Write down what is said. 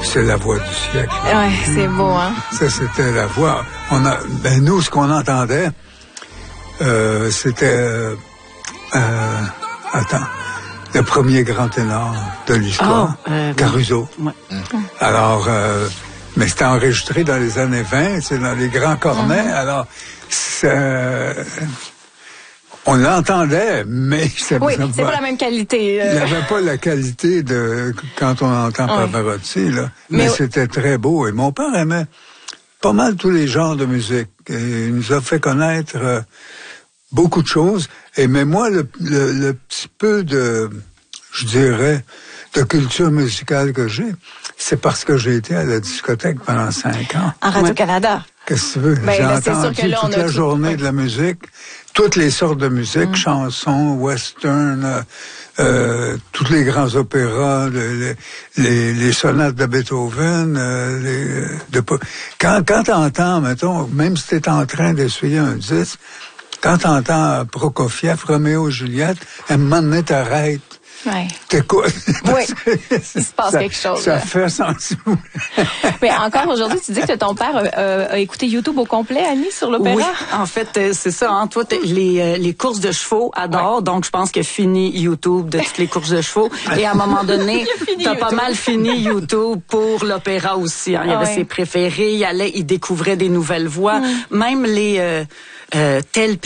c'est la voix du siècle. Ouais, c'est beau, hein? Ça, c'était la voix. Nous, ce qu'on entendait, c'était... le premier grand ténor de l'histoire, Caruso. Ouais. Alors, mais c'était enregistré dans les années 20, c'est dans les grands cornets. Alors, on l'entendait, mais c'est pas la même qualité. Il n'avait pas la qualité de quand on entend Pavarotti, là. Mais c'était très beau. Et mon père aimait pas mal tous les genres de musique. Et il nous a fait connaître beaucoup de choses. Mais moi, le petit peu de, je dirais, de culture musicale que j'ai, c'est parce que j'ai été à la discothèque pendant 5 ans. En Radio-Canada. Qu'est-ce que tu veux? J'ai entendu toute la journée de la musique, toutes les sortes de musique, chansons, western, tous les grands opéras, les sonates de Beethoven, quand t'entends, mettons, même si t'es en train d'essuyer un disque, quand t'entends Prokofiev, Roméo et Juliette, à un moment donné, t'arrêtes. Ouais. T'écoutes. Oui. Il se passe quelque chose. Ça fait sentiment. Mais encore aujourd'hui, tu dis que ton père a écouté YouTube au complet, Annie, sur l'opéra? Oui, en fait, c'est ça. Hein. Toi, les courses de chevaux adore, donc je pense que fini YouTube de toutes les courses de chevaux. Et à un moment donné, t'as pas mal fini YouTube pour l'opéra aussi. Hein. Il y avait ses préférés, il découvrait des nouvelles voix. Même les telles